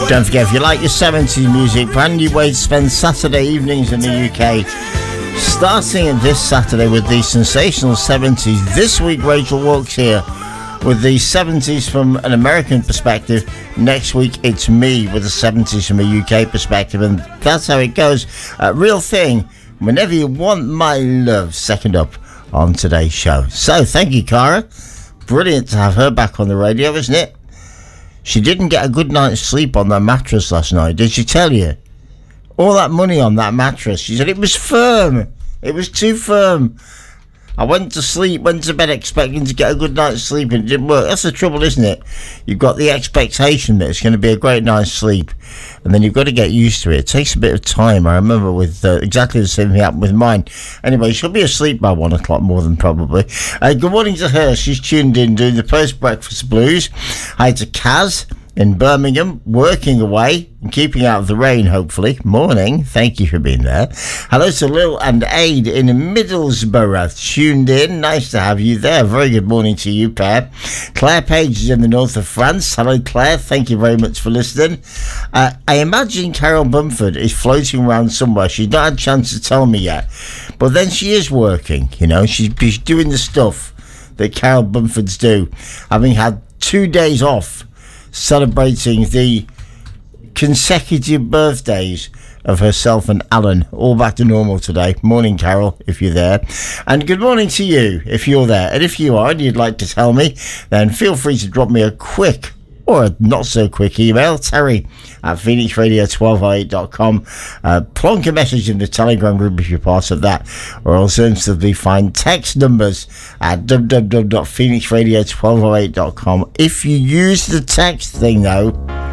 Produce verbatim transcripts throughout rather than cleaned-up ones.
Don't forget, if you like your seventies music, brand new way to spend Saturday evenings in the U K. Starting this Saturday with the sensational seventies. This week, Rachel Walks here with the seventies from an American perspective. Next week, it's me with the seventies from a U K perspective. And that's how it goes. Uh, real thing, whenever you want my love, second up on today's show. So, thank you, Cara. Brilliant to have her back on the radio, isn't it? She didn't get a good night's sleep on that mattress last night, did she tell you? All that money on that mattress. She said it was firm. It was too firm. I went to sleep, went to bed expecting to get a good night's sleep and it didn't work. That's the trouble, isn't it? You've got the expectation that it's going to be a great night's sleep and then you've got to get used to it. It takes a bit of time. I remember with uh, exactly the same thing happened with mine. Anyway, she'll be asleep by one o'clock more than probably. Uh, good morning to her. She's tuned in doing the post-breakfast blues. Hi to Kaz in Birmingham, working away and keeping out of the rain, hopefully. Morning. Thank you for being there. Hello to Lil and Aid in Middlesbrough, tuned in. Nice to have you there. Very good morning to you, pair. Claire Page is in the north of France. Hello, Claire. Thank you very much for listening. Uh, I imagine Carol Bumford is floating around somewhere. She's not had a chance to tell me yet. But then she is working, you know. She's, she's doing the stuff that Carol Bumfords do, having had two days off, celebrating the consecutive birthdays of herself and Alan, all back to normal today. Morning, Carol, if you're there. And good morning to you, if you're there. And if you are and you'd like to tell me, then feel free to drop me a quick or a not-so-quick email, Terry at phoenix radio twelve oh eight dot com. Uh, plonk a message in the Telegram group if you're part of that, or alternatively find text numbers at w w w dot phoenix radio twelve oh eight dot com. If you use the text thing, though,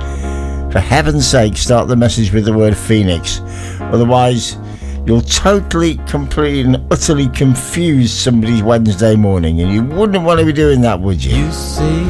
for heaven's sake, start the message with the word Phoenix. Otherwise, you'll totally, completely and utterly confuse somebody's Wednesday morning, and you wouldn't want to be doing that, would you? You say